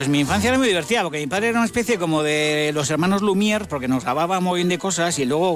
Pues mi infancia era muy divertida, porque mi padre era una especie como de los hermanos Lumière, porque nos grababa muy bien de cosas y luego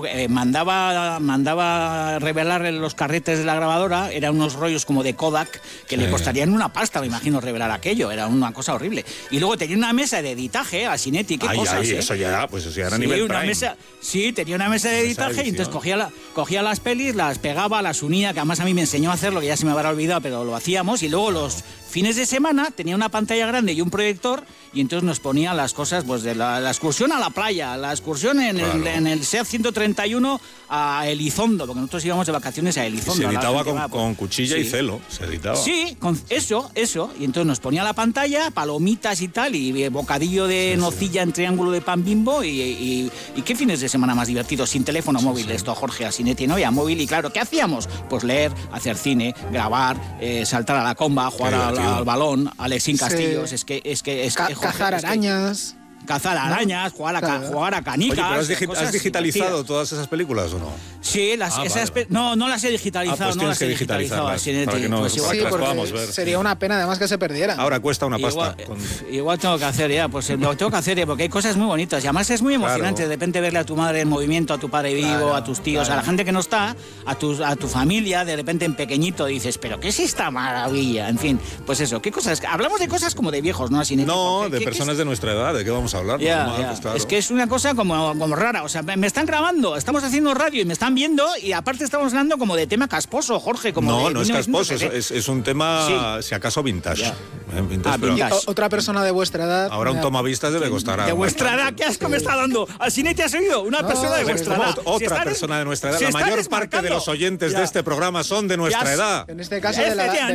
mandaba revelar los carretes de la grabadora. Eran unos rollos como de Kodak que le costarían una pasta, me imagino, revelar aquello. Era una cosa horrible. Y luego tenía una mesa de editaje, a Cinetti, qué cosas. Eso ya era nivel Prime. Tenía una mesa de editaje y entonces cogía las pelis, las pegaba, las unía, que además a mí me enseñó a hacerlo, que ya se me habrá olvidado, pero lo hacíamos. Y luego los fines de semana tenía una pantalla grande y un proyector, y entonces nos ponía las cosas, pues de la excursión a la playa, la excursión en el SEAT 131 a Elizondo, porque nosotros íbamos de vacaciones a Elizondo. Se editaba con cuchilla y celo, se editaba. Sí, con eso, y entonces nos ponía la pantalla, palomitas y tal, y bocadillo de nocilla en triángulo de pan Bimbo, y qué fines de semana más divertidos, sin teléfono móvil, esto Jorge Asinetti, no había móvil, y claro, ¿qué hacíamos? Pues leer, hacer cine, grabar, saltar a la comba, jugar al balón, Alexín Castillos, es que cazar arañas. Cazar arañas, jugar a canicas. Oye, pero ¿has digitalizado todas esas películas o no? Sí, no las he digitalizado. Pues tienes que digitalizarlas para que las podamos ver. Sería una pena además que se perdieran. Ahora cuesta una pasta. Igual tengo que hacer ya, pues lo tengo que hacer porque hay cosas muy bonitas y además es muy emocionante de repente verle a tu madre en movimiento, a tu padre vivo, a tus tíos, a la gente que no está, a tu familia, de repente en pequeñito dices, pero ¿qué es esta maravilla? En fin, pues eso, ¿qué cosas? Hablamos de cosas como de viejos, ¿no? No, de personas de nuestra edad, ¿de qué vamos a hablar? Pues claro. Es que es una cosa como rara, o sea, me están grabando, estamos haciendo radio y me están viendo y aparte estamos hablando como de tema casposo, Jorge. No es casposo, es un tema, si acaso, vintage. Vintage. Otra persona de vuestra edad. Ahora un tomavistas debe costar. ¿De vuestra edad? ¿Qué asco me está dando? ¿Asinetti has oído? Una persona de vuestra edad. Otra persona de nuestra edad. La mayor parte de los oyentes de este programa son de nuestra edad. En este caso,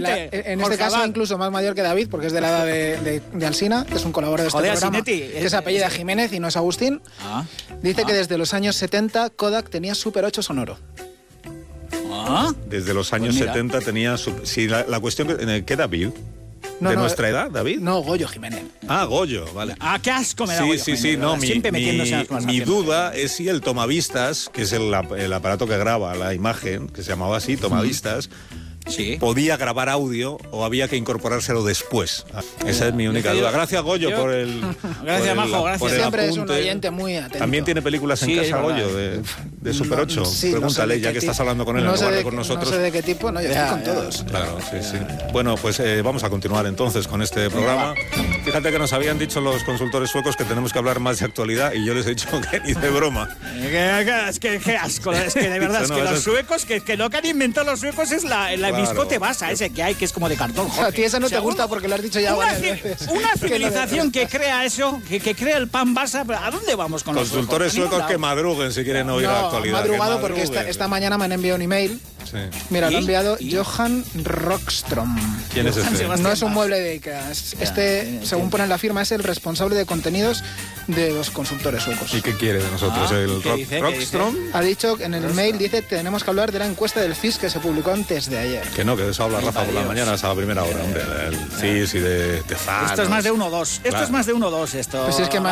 incluso más mayor que David, porque es de la edad de Alsina, que es un colaborador de este programa, que se apellida Jiménez y no es Agustín. Dice que desde los años 70 Kodak tenía Super 8 sonoro. Desde los años 70 tenía... la cuestión... ¿Qué David? ¿De nuestra edad, David? No, Goyo Jiménez. Goyo, vale. Qué asco me da Goyo Jiménez. Sí, no, mi duda es si el tomavistas, que es el aparato que graba la imagen, que se llamaba así, tomavistas, podía grabar audio o había que incorporárselo después. Esa es mi única duda. Gracias, Goyo, por el... Gracias, Majo, gracias. Siempre es un oyente muy atento. También tiene películas en casa, Goyo, de Super 8. Pregúntale, ya que estás hablando con él en lugar de con nosotros. No sé de qué tipo, yo estoy con todos. Claro, sí. Bueno, pues vamos a continuar entonces con este programa. Fíjate que nos habían dicho los consultores suecos que tenemos que hablar más de actualidad y yo les he dicho que ni de broma. Es que qué asco, es que de verdad, es que los suecos, que lo que han inventado los suecos es la biscote basa ese que hay, que es como de cartón, Jorge. A ti esa no te gusta porque lo has dicho ya varias veces. Una civilización que crea eso, que crea el pan basa, ¿a dónde vamos con los consultores suecos? Que madruguen si quieren oír la actualidad. Madrugado porque esta mañana me han enviado un email. Sí. Mira, lo ha enviado Johan Rockström. ¿Quién es este? No es un mueble de Ikea. Según pone en la firma, es el responsable de contenidos de los consultores suecos. ¿Y qué quiere de nosotros el Rockström? Ha dicho en el email, dice, tenemos que hablar de la encuesta del CIS que se publicó antes de ayer. Que no, que de eso habla Rafa por las mañanas a la primera hora, hombre. El CIS y de Tezanos. Esto es más de 1-2. Esto es más de 1-2, esto. Pues es que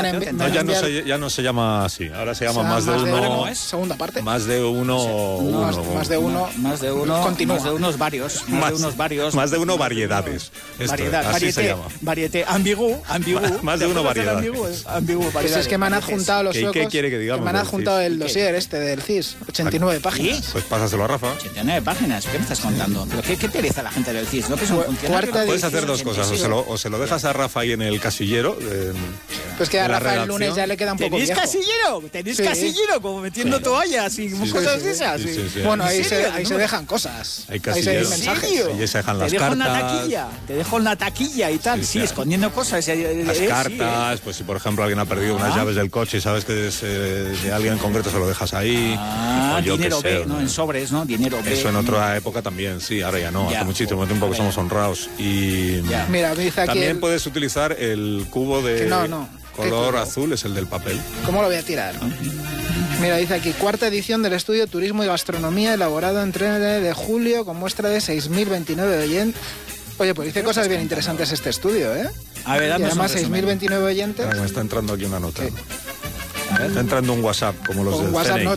ya no se llama así. Ahora se llama más de uno. Segunda parte. Más de uno. Más de uno. Más de uno. Continúa. Más de unos varios. Más de uno variedades. Así se llama. Variete. Ambigú. Más de uno variedades. Ambigú. Pues es que me han adjuntado los suecos. ¿Qué quiere que digamos? Me han adjuntado el dossier del CIS. 89 páginas. Pues pásaselo a Rafa. 89 páginas. ¿Qué me estás contando? ¿Pero qué pereza la gente del CIS? ¿No que es un funcionario? Puedes hacer dos cosas. O se lo dejas a Rafa ahí en el casillero. Pues que a Rafa el lunes ya le queda un poco viejo. ¿Tenéis casillero? Como metiendo toallas y cosas de esas. Bueno, ahí se dejan cosas. Hay casilleros. Ahí se mensajes. Y se dejan las cartas. Te dejo en la taquilla y tal. Sí, escondiendo cosas. Las cartas, pues si por ejemplo alguien ha perdido unas llaves del coche y sabes que es de alguien en concreto, se lo dejas ahí. Dinero B, ¿no? En sobres, ¿no? Dinero B. Eso en otra época también, sí, ahora ya no. Hace muchísimo tiempo que somos honrados. Y mira, dice aquí también puedes utilizar el cubo de color azul, es el del papel. ¿Cómo lo voy a tirar? Mira, dice aquí, cuarta edición del estudio Turismo y Gastronomía, elaborado en 3 de julio, con muestra de 6.029 oyentes. Oye, pues dice cosas bien interesantes este estudio, ¿eh? A ver, dame. Y además 6.029 oyentes. Me está entrando aquí una nota. Está entrando un WhatsApp, como los del WhatsApp, CNI.